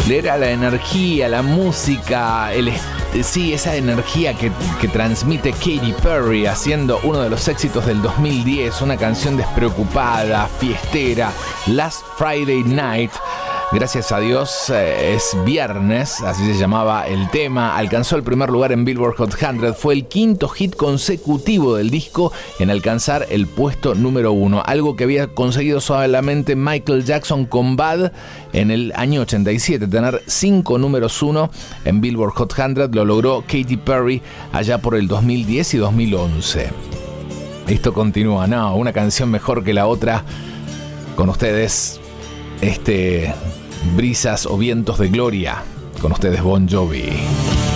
Era la energía, la música, sí, esa energía que transmite Katy Perry haciendo uno de los éxitos del 2010, una canción despreocupada, fiestera, Last Friday Night. Gracias a Dios es viernes, así se llamaba el tema. Alcanzó el primer lugar en Billboard Hot 100. Fue el quinto hit consecutivo del disco en alcanzar el puesto número 1. Algo que había conseguido solamente Michael Jackson con Bad en el año 87. Tener 5 números 1 en Billboard Hot 100 lo logró Katy Perry allá por el 2010 y 2011. Esto continúa, ¿no? Una canción mejor que la otra. Con ustedes, Brisas o Vientos de Gloria. Con ustedes, Bon Jovi.